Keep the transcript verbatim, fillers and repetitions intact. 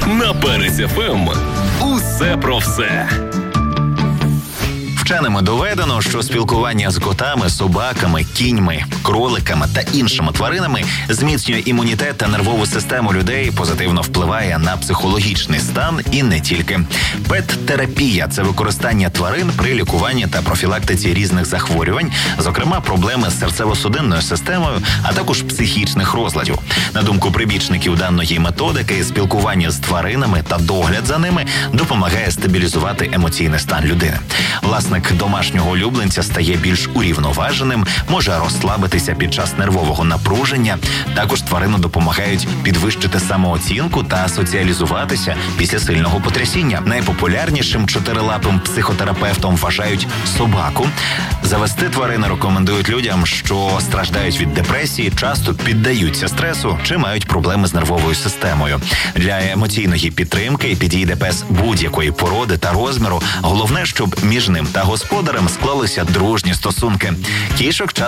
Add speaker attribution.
Speaker 1: На Перець еф ем усе про все.
Speaker 2: Вченими доведено, що спілкування з котами, собаками, кіньми, кроликами та іншими тваринами зміцнює імунітет та нервову систему людей, позитивно впливає на психологічний стан і не тільки. Пет-терапія – це використання тварин при лікуванні та профілактиці різних захворювань, зокрема проблеми з серцево-судинною системою, а також психічних розладів. На думку прибічників даної методики, спілкування з тваринами та догляд за ними допомагає стабілізувати емоційний стан людини. Власне, домашнього улюбленця стає більш урівноваженим, може розслабитися під час нервового напруження. Також тварини допомагають підвищити самооцінку та соціалізуватися після сильного потрясіння. Найпопулярнішим чотирилапим психотерапевтом вважають собаку. Завести тварину рекомендують людям, що страждають від депресії, часто піддаються стресу чи мають проблеми з нервовою системою. Для емоційної підтримки підійде пес будь-якої породи та розміру. Головне, щоб між ним та господарем склалися дружні стосунки. Кішок